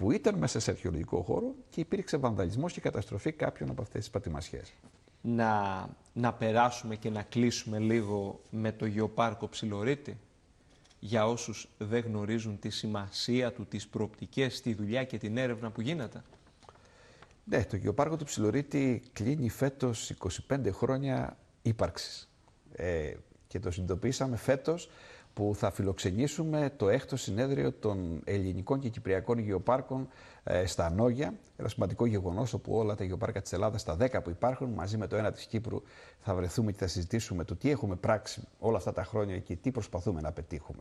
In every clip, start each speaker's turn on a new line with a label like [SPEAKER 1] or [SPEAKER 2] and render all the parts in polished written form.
[SPEAKER 1] που ήταν μέσα σε αρχαιολογικό χώρο και υπήρξε βανδαλισμός και καταστροφή κάποιων από αυτές τις πατημασιές.
[SPEAKER 2] Να περάσουμε και να κλείσουμε λίγο με το Γεωπάρκο Ψιλορίτη, για όσους δεν γνωρίζουν τη σημασία του, τις προοπτικές, τη δουλειά και την έρευνα που γίνεται.
[SPEAKER 1] Ναι, το Γεωπάρκο του Ψιλορίτη κλείνει φέτος 25 χρόνια ύπαρξης. Και το συνειδητοποίησαμε φέτος που θα φιλοξενήσουμε το 6ο συνέδριο των ελληνικών και κυπριακών γεωπάρκων στα Νόγια. Ένα σημαντικό γεγονός, όπου όλα τα γεωπάρκα της Ελλάδας, τα 10 που υπάρχουν, μαζί με το ένα της Κύπρου, θα βρεθούμε και θα συζητήσουμε το τι έχουμε πράξει όλα αυτά τα χρόνια και τι προσπαθούμε να πετύχουμε.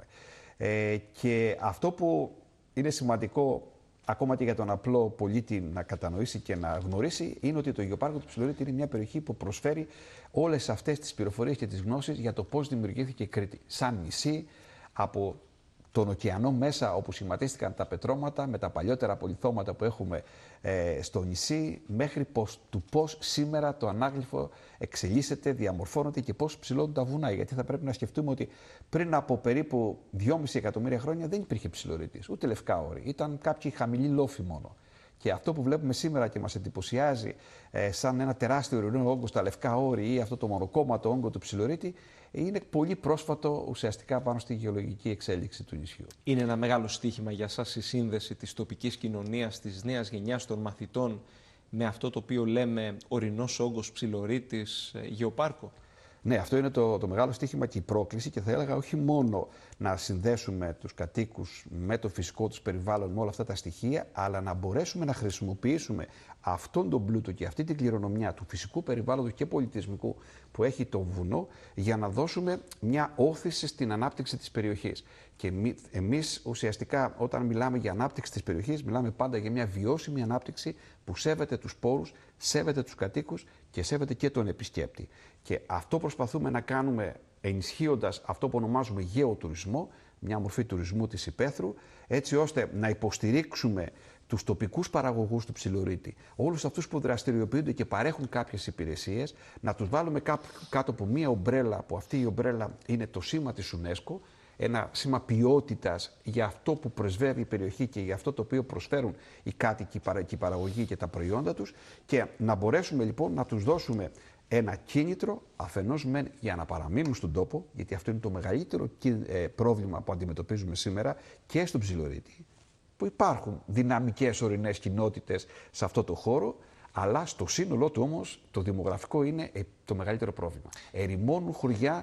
[SPEAKER 1] Και αυτό που είναι σημαντικό ακόμα και για τον απλό πολίτη να κατανοήσει και να γνωρίσει, είναι ότι το Γεωπάρκο του Ψιλορίτη είναι μια περιοχή που προσφέρει όλες αυτές τις πληροφορίες και τις γνώσεις για το πώς δημιουργήθηκε η Κρήτη. Σαν νησί, από τον ωκεανό μέσα, όπου σχηματίστηκαν τα πετρώματα, με τα παλιότερα απολιθώματα που έχουμε στο νησί, μέχρι πώς σήμερα το ανάγλυφο εξελίσσεται, διαμορφώνεται και πώς ψηλώνουν τα βουνά. Γιατί θα πρέπει να σκεφτούμε ότι πριν από περίπου 2,5 εκατομμύρια χρόνια δεν υπήρχε Ψιλορίτης, ούτε Λευκά Όρη. Ήταν κάποιοι χαμηλοί λόφοι μόνο. Και αυτό που βλέπουμε σήμερα και μας εντυπωσιάζει σαν ένα τεράστιο ορεινό όγκο στα Λευκά Όρη ή αυτό το μονοκόμματο όγκο του Ψιλορίτη, είναι πολύ πρόσφατο ουσιαστικά πάνω στη γεωλογική εξέλιξη του νησιού.
[SPEAKER 2] Είναι ένα μεγάλο στοίχημα για σας η σύνδεση της τοπικής κοινωνίας, της νέας γενιάς των μαθητών με αυτό το οποίο λέμε ορεινός όγκος Ψιλορίτης γεωπάρκο.
[SPEAKER 1] Ναι, αυτό είναι το μεγάλο στοίχημα και η πρόκληση, και θα έλεγα όχι μόνο να συνδέσουμε τους κατοίκους με το φυσικό τους περιβάλλον, με όλα αυτά τα στοιχεία, αλλά να μπορέσουμε να χρησιμοποιήσουμε αυτόν τον πλούτο και αυτή την κληρονομιά του φυσικού περιβάλλοντος και πολιτισμικού που έχει το βουνό, για να δώσουμε μια όθηση στην ανάπτυξη της περιοχής. Και εμείς ουσιαστικά όταν μιλάμε για ανάπτυξη της περιοχής, μιλάμε πάντα για μια βιώσιμη ανάπτυξη που σέβεται τους πόρους, σέβεται τους κατοίκους και σέβεται και τον επισκέπτη. Και αυτό προσπαθούμε να κάνουμε ενισχύοντας αυτό που ονομάζουμε γεωτουρισμό, μια μορφή τουρισμού της υπαίθρου, έτσι ώστε να υποστηρίξουμε τους τοπικούς παραγωγούς του Ψιλορίτη, όλους αυτούς που δραστηριοποιούνται και παρέχουν κάποιες υπηρεσίες, να τους βάλουμε κάτω από μία ομπρέλα, που αυτή η ομπρέλα είναι το σήμα της UNESCO, ένα σήμα ποιότητας για αυτό που πρεσβεύει η περιοχή και για αυτό το οποίο προσφέρουν οι κάτοικοι, η παραγωγή και τα προϊόντα τους, και να μπορέσουμε λοιπόν να τους δώσουμε ένα κίνητρο αφενός μεν για να παραμείνουν στον τόπο, γιατί αυτό είναι το μεγαλύτερο πρόβλημα που αντιμετωπίζουμε σήμερα και στον Ψιλορίτη, που υπάρχουν δυναμικές ορεινές κοινότητες σε αυτό το χώρο, αλλά στο σύνολό του όμως το δημογραφικό είναι το μεγαλύτερο πρόβλημα. Ερημώνουν χωριά,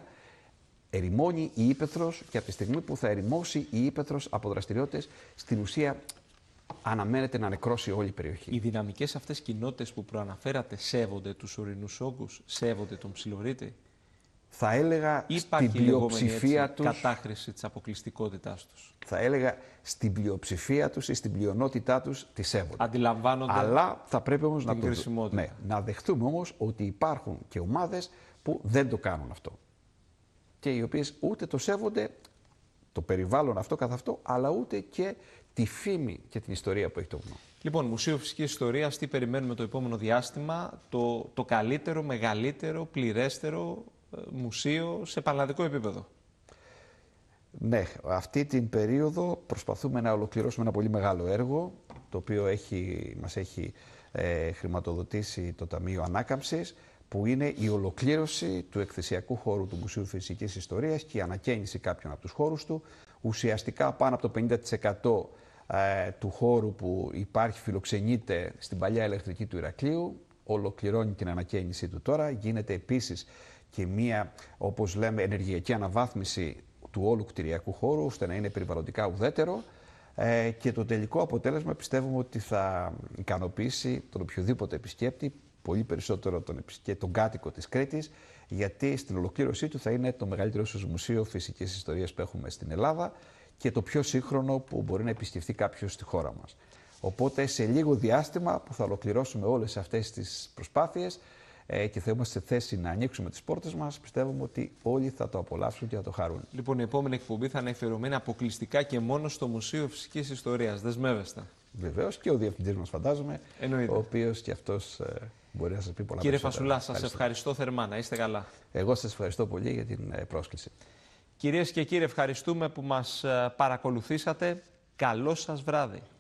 [SPEAKER 1] ερημώνει η ύπαιθρος, και από τη στιγμή που θα ερημώσει η ύπαιθρος από δραστηριότητες, στην ουσία αναμένεται να νεκρώσει όλη η περιοχή.
[SPEAKER 2] Οι δυναμικές αυτές κοινότητες που προαναφέρατε σέβονται τους ορεινούς όγκους, σέβονται τον Ψιλορίτη?
[SPEAKER 1] Θα έλεγα στην πλειοψηφία τους
[SPEAKER 2] κατάχρηση της αποκλειστικότητάς τους.
[SPEAKER 1] Θα έλεγα στην πλειοψηφία τους ή στην πλειονότητά τους τη σέβονται.
[SPEAKER 2] Αντιλαμβάνονται.
[SPEAKER 1] Αλλά θα πρέπει όμως να δεχτούμε όμως ότι υπάρχουν και ομάδες που δεν το κάνουν αυτό. Και οι οποίες ούτε το σέβονται το περιβάλλον αυτό καθ' αυτό, αλλά ούτε και τη φήμη και την ιστορία που έχει το βουνό.
[SPEAKER 2] Λοιπόν, Μουσείο Φυσικής Ιστορίας, τι περιμένουμε το επόμενο διάστημα? Το καλύτερο, μεγαλύτερο, πληρέστερο μουσείο σε πανελλαδικό επίπεδο.
[SPEAKER 1] Ναι, αυτή την περίοδο προσπαθούμε να ολοκληρώσουμε ένα πολύ μεγάλο έργο, το οποίο μας έχει χρηματοδοτήσει το Ταμείο Ανάκαμψης, που είναι η ολοκλήρωση του εκθεσιακού χώρου του Μουσείου Φυσικής Ιστορίας και η ανακαίνιση κάποιων από τους χώρους του. Ουσιαστικά πάνω από το 50% του χώρου που υπάρχει φιλοξενείται στην παλιά ηλεκτρική του Ηρακλείου, ολοκληρώνει την ανακαίνιση του τώρα. Γίνεται επίσης και μία, όπως λέμε, ενεργειακή αναβάθμιση του όλου κτηριακού χώρου, ώστε να είναι περιβαλλοντικά ουδέτερο. Και το τελικό αποτέλεσμα πιστεύουμε ότι θα ικανοποιήσει τον οποιοδήποτε επισκέπτη, πολύ περισσότερο τον κάτοικο της Κρήτης, γιατί στην ολοκλήρωσή του θα είναι το μεγαλύτερο μουσείο φυσικής ιστορίας που έχουμε στην Ελλάδα και το πιο σύγχρονο που μπορεί να επισκεφθεί κάποιος στη χώρα μας. Οπότε σε λίγο διάστημα που θα ολοκληρώσουμε όλες αυτές τις προσπάθειες και θα είμαστε σε θέση να ανοίξουμε τις πόρτες μας, πιστεύουμε ότι όλοι θα το απολαύσουν και θα το χαρούν.
[SPEAKER 2] Λοιπόν, η επόμενη εκπομπή θα είναι αφιερωμένη αποκλειστικά και μόνο στο Μουσείο Φυσικής Ιστορίας. Δεσμεύεστε?
[SPEAKER 1] Βεβαίως, και ο διευθυντής μας, φαντάζομαι, ο οποίος και αυτός μπορεί να σας πει πολλά
[SPEAKER 2] Κύριε
[SPEAKER 1] περισσότερα.
[SPEAKER 2] Φασουλά, σας ευχαριστώ θερμά. Να είστε καλά.
[SPEAKER 1] Εγώ σας ευχαριστώ πολύ για την πρόσκληση.
[SPEAKER 2] Κυρίες και κύριοι, ευχαριστούμε που μας παρακολουθήσατε. Καλό σας βράδυ.